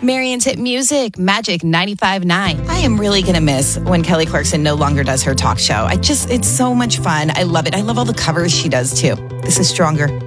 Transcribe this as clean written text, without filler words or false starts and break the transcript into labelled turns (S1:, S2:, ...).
S1: Marion's Hit Music, Magic 95.9. I am really going to miss when Kelly Clarkson no longer does her talk show. It's so much fun. I love it. I love all the covers she does too. This is Stronger.